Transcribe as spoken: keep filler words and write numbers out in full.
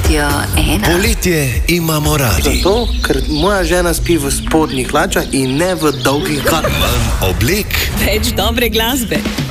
Radio ena. Poletje imamo radi. Zato, ker moja žena spi v spodnjih hlačah in ne v dolgih hlačah. Manj oblek, Več dobre glasbe.